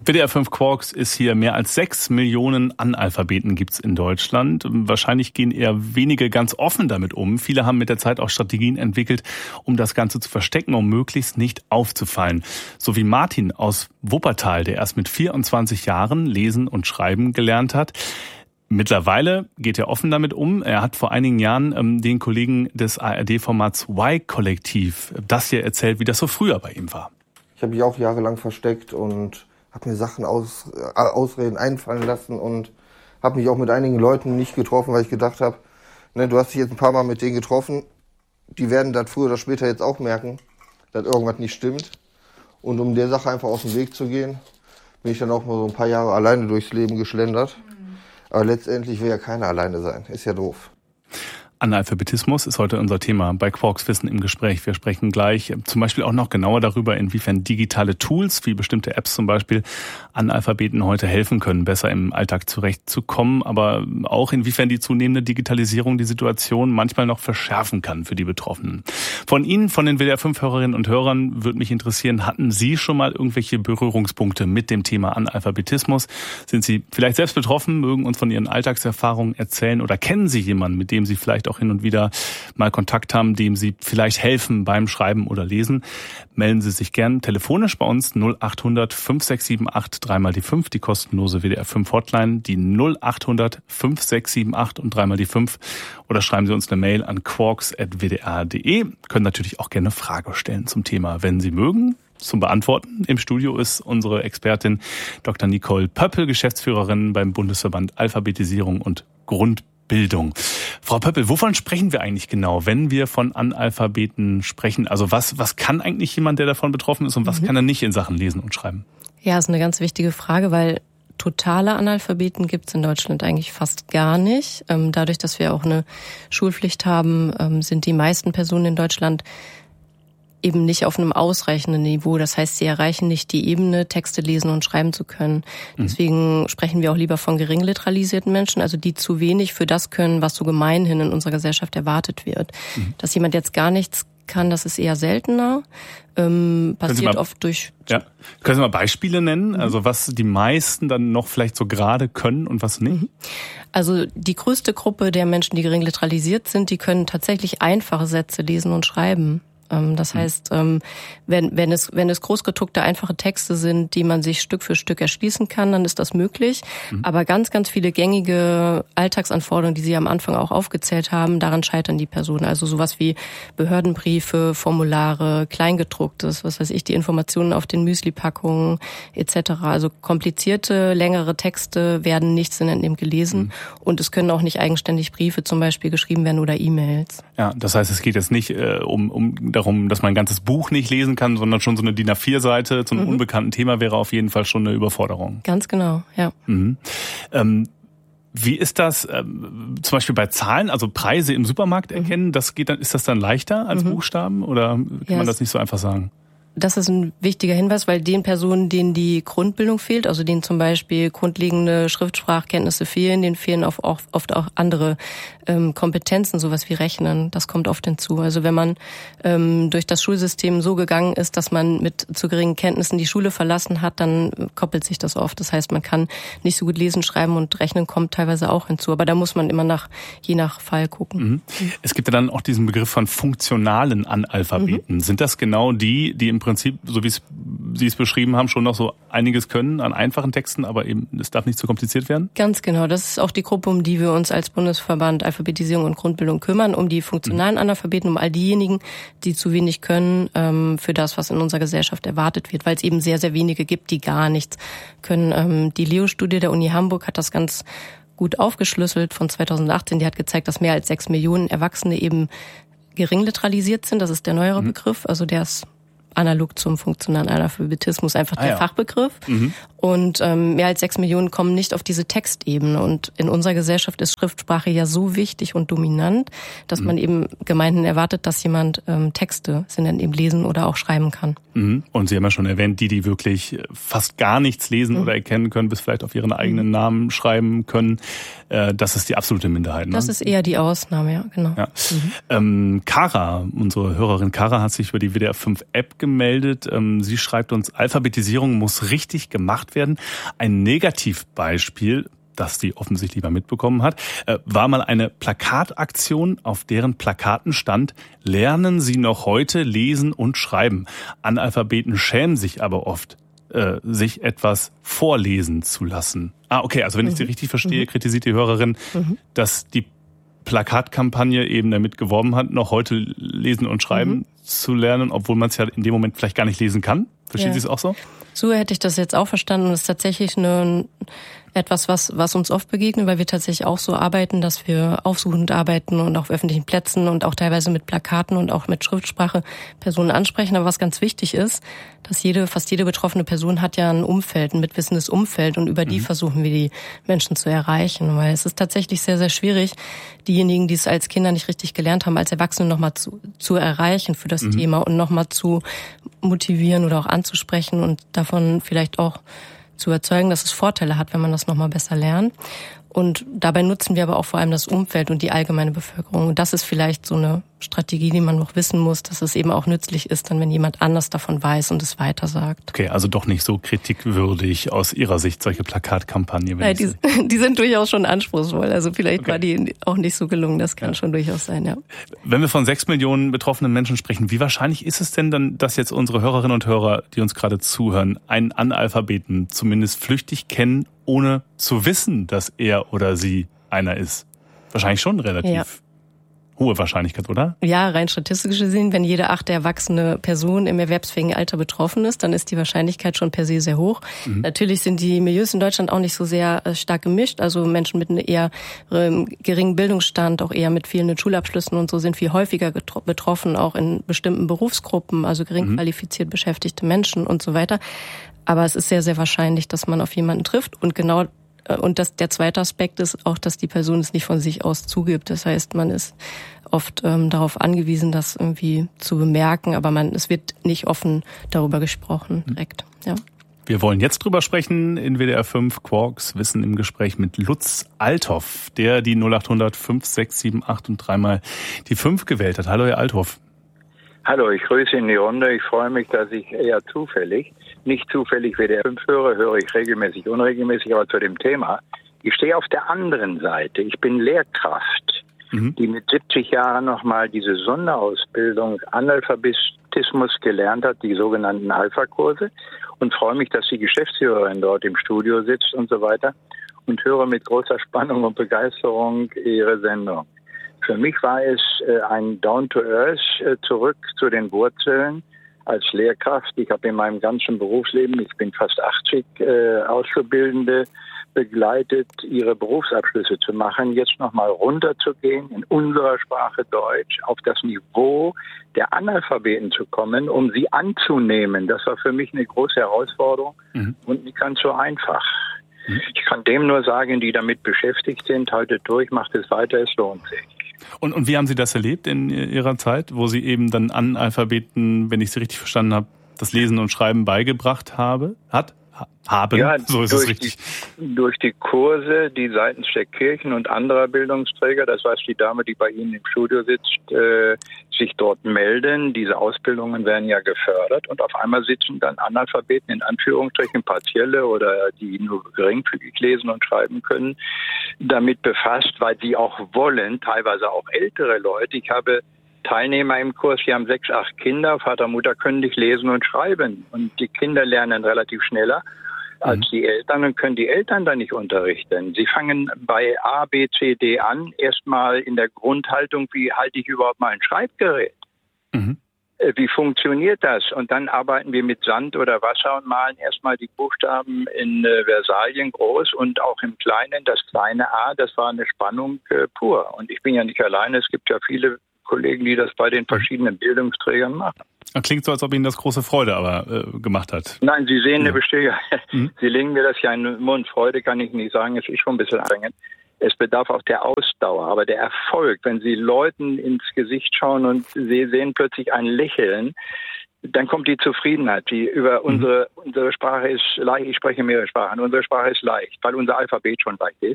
WDR 5 Quarks ist hier. Mehr als 6 Millionen Analphabeten gibt's in Deutschland. Wahrscheinlich gehen eher wenige ganz offen damit um. Viele haben mit der Zeit auch Strategien entwickelt, um das Ganze zu verstecken, um möglichst nicht aufzufallen. So wie Martin aus Wuppertal, der erst mit 24 Jahren lesen und schreiben gelernt hat. Mittlerweile geht er offen damit um. Er hat vor einigen Jahren den Kollegen des ARD-Formats Y-Kollektiv das hier erzählt, wie das so früher bei ihm war. Ich habe mich auch jahrelang versteckt und habe mir Sachen Ausreden einfallen lassen und habe mich auch mit einigen Leuten nicht getroffen, weil ich gedacht habe, ne, du hast dich jetzt ein paar Mal mit denen getroffen, die werden das früher oder später jetzt auch merken, dass irgendwas nicht stimmt. Und um der Sache einfach aus dem Weg zu gehen, bin ich dann auch mal so ein paar Jahre alleine durchs Leben geschlendert. Aber letztendlich will ja keiner alleine sein, ist ja doof. Analphabetismus ist heute unser Thema bei Quarks Wissen im Gespräch. Wir sprechen gleich zum Beispiel auch noch genauer darüber, inwiefern digitale Tools wie bestimmte Apps zum Beispiel Analphabeten heute helfen können, besser im Alltag zurechtzukommen, aber auch inwiefern die zunehmende Digitalisierung die Situation manchmal noch verschärfen kann für die Betroffenen. Von Ihnen, von den WDR 5 Hörerinnen und Hörern, würde mich interessieren, hatten Sie schon mal irgendwelche Berührungspunkte mit dem Thema Analphabetismus? Sind Sie vielleicht selbst betroffen, mögen uns von Ihren Alltagserfahrungen erzählen oder kennen Sie jemanden, mit dem Sie vielleicht auch hin und wieder mal Kontakt haben, dem Sie vielleicht helfen beim Schreiben oder Lesen? Melden Sie sich gern telefonisch bei uns 0800 5678 3 die 5, die kostenlose WDR 5 Hotline, die 0800 5678 und 3 die 5, oder schreiben Sie uns eine Mail an quarks@wdr.de. Können natürlich auch gerne eine Frage stellen zum Thema, wenn Sie mögen. Zum Beantworten im Studio ist unsere Expertin Dr. Nicole Pöppel, Geschäftsführerin beim Bundesverband Alphabetisierung und Grundbildung. Frau Pöppel, wovon sprechen wir eigentlich genau, wenn wir von Analphabeten sprechen? Also was kann eigentlich jemand, der davon betroffen ist, und was kann er nicht in Sachen Lesen und Schreiben? Ja, ist eine ganz wichtige Frage, weil totale Analphabeten gibt es in Deutschland eigentlich fast gar nicht. Dadurch, dass wir auch eine Schulpflicht haben, sind die meisten Personen in Deutschland eben nicht auf einem ausreichenden Niveau. Das heißt, sie erreichen nicht die Ebene, Texte lesen und schreiben zu können. Deswegen sprechen wir auch lieber von gering literalisierten Menschen, also die zu wenig für das können, was so gemeinhin in unserer Gesellschaft erwartet wird. Dass jemand jetzt gar nichts kann, das ist eher seltener. Passiert oft durch... Ja. Können Sie mal Beispiele nennen? Also was die meisten dann noch vielleicht so gerade können und was nicht? Also die größte Gruppe der Menschen, die gering literalisiert sind, die können tatsächlich einfache Sätze lesen und schreiben. Das heißt, wenn es großgedruckte, einfache Texte sind, die man sich Stück für Stück erschließen kann, dann ist das möglich. Aber ganz, ganz viele gängige Alltagsanforderungen, die Sie am Anfang auch aufgezählt haben, daran scheitern die Personen. Also sowas wie Behördenbriefe, Formulare, Kleingedrucktes, was weiß ich, die Informationen auf den Müsli-Packungen etc. Also komplizierte, längere Texte werden nicht sinnentnehmend gelesen und es können auch nicht eigenständig Briefe zum Beispiel geschrieben werden oder E-Mails. Ja, das heißt, es geht jetzt nicht darum, dass man ein ganzes Buch nicht lesen kann, sondern schon so eine DIN A4-Seite zu einem unbekannten Thema wäre auf jeden Fall schon eine Überforderung. Ganz genau, ja. Wie ist das zum Beispiel bei Zahlen, also Preise im Supermarkt erkennen? Ist das dann leichter als Buchstaben oder kann man das nicht so einfach sagen? Das ist ein wichtiger Hinweis, weil den Personen, denen die Grundbildung fehlt, also denen zum Beispiel grundlegende Schriftsprachkenntnisse fehlen, denen fehlen oft auch andere Kompetenzen, sowas wie Rechnen. Das kommt oft hinzu. Also wenn man durch das Schulsystem so gegangen ist, dass man mit zu geringen Kenntnissen die Schule verlassen hat, dann koppelt sich das oft. Das heißt, man kann nicht so gut lesen, schreiben und rechnen kommt teilweise auch hinzu. Aber da muss man immer je nach Fall gucken. Es gibt ja dann auch diesen Begriff von funktionalen Analphabeten. Sind das genau die im Prinzip, so wie Sie es beschrieben haben, schon noch so einiges können an einfachen Texten, aber eben es darf nicht zu kompliziert werden? Ganz genau. Das ist auch die Gruppe, um die wir uns als Bundesverband Alphabetisierung und Grundbildung kümmern, um die funktionalen Analphabeten, um all diejenigen, die zu wenig können für das, was in unserer Gesellschaft erwartet wird, weil es eben sehr, sehr wenige gibt, die gar nichts können. Die Leo-Studie der Uni Hamburg hat das ganz gut aufgeschlüsselt von 2018. Die hat gezeigt, dass mehr als 6 Millionen Erwachsene eben gering literalisiert sind. Das ist der neuere Begriff, also der ist analog zum funktionalen Analphabetismus einfach der Fachbegriff. Und mehr als 6 Millionen kommen nicht auf diese Textebene. Und in unserer Gesellschaft ist Schriftsprache ja so wichtig und dominant, dass man eben gemeinhin erwartet, dass jemand Texte eben lesen oder auch schreiben kann. Und Sie haben ja schon erwähnt, die wirklich fast gar nichts lesen oder erkennen können, bis vielleicht auf ihren eigenen Namen schreiben können. Das ist die absolute Minderheit. Ne? Das ist eher die Ausnahme, ja, genau. Ja. Kara, unsere Hörerin Kara, hat sich über die WDR 5 App gemeldet. Sie schreibt uns, Alphabetisierung muss richtig gemacht werden. Ein Negativbeispiel, das sie offensichtlich mal mitbekommen hat, war mal eine Plakataktion, auf deren Plakaten stand: Lernen Sie noch heute lesen und schreiben. Analphabeten schämen sich aber oft, sich etwas vorlesen zu lassen. Okay, also wenn ich Sie richtig verstehe, kritisiert die Hörerin, dass die Plakatkampagne eben damit geworben hat, noch heute lesen und schreiben zu lernen, obwohl man es ja in dem Moment vielleicht gar nicht lesen kann. Verstehen Sie es auch so? So hätte ich das jetzt auch verstanden. Das ist tatsächlich etwas, was uns oft begegnet, weil wir tatsächlich auch so arbeiten, dass wir aufsuchend arbeiten und auf öffentlichen Plätzen und auch teilweise mit Plakaten und auch mit Schriftsprache Personen ansprechen. Aber was ganz wichtig ist, dass fast jede betroffene Person hat ja ein Umfeld, ein mitwissendes Umfeld, und über die versuchen wir, die Menschen zu erreichen. Weil es ist tatsächlich sehr, sehr schwierig, diejenigen, die es als Kinder nicht richtig gelernt haben, als Erwachsene nochmal zu erreichen für das Thema und nochmal zu motivieren oder auch anzusprechen und davon vielleicht auch zu überzeugen, dass es Vorteile hat, wenn man das nochmal besser lernt. Und dabei nutzen wir aber auch vor allem das Umfeld und die allgemeine Bevölkerung. Und das ist vielleicht so eine Strategie, die man noch wissen muss, dass es eben auch nützlich ist, dann wenn jemand anders davon weiß und es weitersagt. Okay, also doch nicht so kritikwürdig aus Ihrer Sicht, solche Plakatkampagnen. Nein, die sind durchaus schon anspruchsvoll. Also vielleicht war die auch nicht so gelungen. Das kann schon durchaus sein, ja. Wenn wir von 6 Millionen betroffenen Menschen sprechen, wie wahrscheinlich ist es denn dann, dass jetzt unsere Hörerinnen und Hörer, die uns gerade zuhören, einen Analphabeten zumindest flüchtig kennen, ohne zu wissen, dass er oder sie einer ist? Wahrscheinlich schon relativ hohe Wahrscheinlichkeit, oder? Ja, rein statistisch gesehen, wenn jede 8. erwachsene Person im erwerbsfähigen Alter betroffen ist, dann ist die Wahrscheinlichkeit schon per se sehr hoch. Natürlich sind die Milieus in Deutschland auch nicht so sehr stark gemischt. Also Menschen mit einem eher geringen Bildungsstand, auch eher mit fehlenden Schulabschlüssen und so, sind viel häufiger betroffen, auch in bestimmten Berufsgruppen, also gering qualifiziert beschäftigte Menschen und so weiter. Aber es ist sehr, sehr wahrscheinlich, dass man auf jemanden trifft. Und der zweite Aspekt ist auch, dass die Person es nicht von sich aus zugibt. Das heißt, man ist oft darauf angewiesen, das irgendwie zu bemerken, aber es wird nicht offen darüber gesprochen direkt. Ja. Wir wollen jetzt drüber sprechen in WDR 5 Quarks Wissen im Gespräch mit Lutz Althoff, der die 0800 5678 und dreimal die 5 gewählt hat. Hallo, Herr Althoff. Hallo, ich grüße in die Runde. Ich freue mich, dass ich nicht zufällig WDR 5 höre ich regelmäßig, unregelmäßig, aber zu dem Thema. Ich stehe auf der anderen Seite. Ich bin Lehrkraft, die mit 70 Jahren nochmal diese Sonderausbildung Analphabetismus gelernt hat, die sogenannten Alpha-Kurse, und freue mich, dass die Geschäftsführerin dort im Studio sitzt und so weiter und höre mit großer Spannung und Begeisterung Ihre Sendung. Für mich war es ein Down-to-Earth, zurück zu den Wurzeln als Lehrkraft. Ich habe in meinem ganzen Berufsleben, ich bin fast 80, Auszubildende begleitet, ihre Berufsabschlüsse zu machen, jetzt nochmal runterzugehen, in unserer Sprache Deutsch, auf das Niveau der Analphabeten zu kommen, um sie anzunehmen. Das war für mich eine große Herausforderung und nicht ganz so einfach. Ich kann dem nur sagen, die damit beschäftigt sind, haltet durch, macht es weiter, es lohnt sich. Und wie haben Sie das erlebt in Ihrer Zeit, wo Sie eben dann Analphabeten, wenn ich Sie richtig verstanden habe, das Lesen und Schreiben beigebracht haben? Ja, so ist es richtig. Durch die Kurse, die seitens der Kirchen und anderer Bildungsträger, das weiß die Dame, die bei Ihnen im Studio sitzt, sich dort melden. Diese Ausbildungen werden ja gefördert und auf einmal sitzen dann Analphabeten, in Anführungsstrichen partielle oder die nur geringfügig lesen und schreiben können, damit befasst, weil sie auch wollen, teilweise auch ältere Leute. Ich habe Teilnehmer im Kurs, die haben 6, 8 Kinder, Vater, Mutter können nicht lesen und schreiben. Und die Kinder lernen relativ schneller als die Eltern und können die Eltern dann nicht unterrichten. Sie fangen bei A, B, C, D an, erstmal in der Grundhaltung, wie halte ich überhaupt mal ein Schreibgerät? Wie funktioniert das? Und dann arbeiten wir mit Sand oder Wasser und malen erstmal die Buchstaben in Versalien groß und auch im Kleinen, das kleine A, das war eine Spannung pur. Und ich bin ja nicht alleine, es gibt ja viele Kollegen, die das bei den verschiedenen Bildungsträgern machen. Klingt so, als ob Ihnen das große Freude aber gemacht hat. Nein, Sie sehen eine Bestätigung. Sie legen mir das ja in den Mund. Freude kann ich nicht sagen, es ist schon ein bisschen anstrengend. Es bedarf auch der Ausdauer, aber der Erfolg, wenn Sie Leuten ins Gesicht schauen und Sie sehen plötzlich ein Lächeln, dann kommt die Zufriedenheit, die über unsere Sprache ist leicht. Ich spreche mehrere Sprachen. Unsere Sprache ist leicht, weil unser Alphabet schon leicht ist.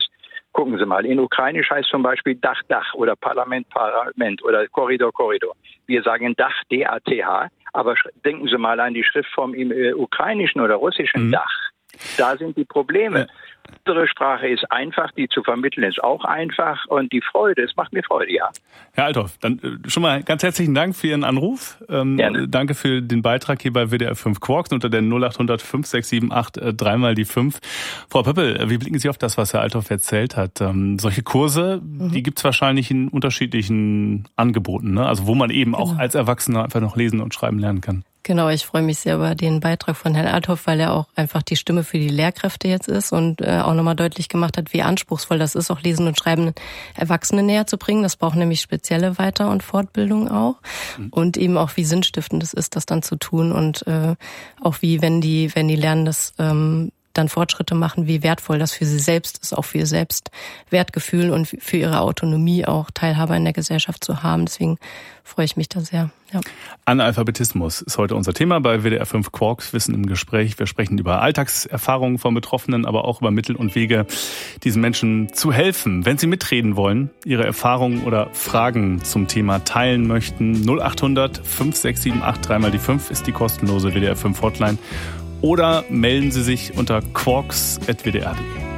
Gucken Sie mal, in Ukrainisch heißt zum Beispiel Dach, Dach oder Parlament, Parlament oder Korridor, Korridor. Wir sagen Dach, D-A-T-H, aber denken Sie mal an die Schriftform im ukrainischen oder russischen Dach. Da sind die Probleme. Unsere Sprache ist einfach, die zu vermitteln ist auch einfach und die Freude, es macht mir Freude, ja. Herr Althoff, dann schon mal ganz herzlichen Dank für Ihren Anruf. Danke für den Beitrag hier bei WDR 5 Quarks unter der 0800 5678 3 die 5. Frau Pöppel, wie blicken Sie auf das, was Herr Althoff erzählt hat? Solche Kurse, die gibt's wahrscheinlich in unterschiedlichen Angeboten, ne? Also wo man eben auch als Erwachsener einfach noch lesen und schreiben lernen kann. Genau, ich freue mich sehr über den Beitrag von Herrn Althoff, weil er auch einfach die Stimme für die Lehrkräfte jetzt ist und auch nochmal deutlich gemacht hat, wie anspruchsvoll das ist, auch Lesen und Schreiben Erwachsene näher zu bringen. Das braucht nämlich spezielle Weiter- und Fortbildung auch. Und eben auch, wie sinnstiftend es ist, das dann zu tun und auch wie, wenn die lernen, das dann Fortschritte machen, wie wertvoll das für sie selbst ist, auch für ihr Selbstwertgefühl und für ihre Autonomie auch Teilhaber in der Gesellschaft zu haben. Deswegen freue ich mich da sehr. Ja. Analphabetismus ist heute unser Thema bei WDR 5 Quarks Wissen im Gespräch. Wir sprechen über Alltagserfahrungen von Betroffenen, aber auch über Mittel und Wege, diesen Menschen zu helfen. Wenn Sie mitreden wollen, Ihre Erfahrungen oder Fragen zum Thema teilen möchten, 0800 5678 3 die 5 ist die kostenlose WDR 5 Hotline. Oder melden Sie sich unter quarks@wdr.de.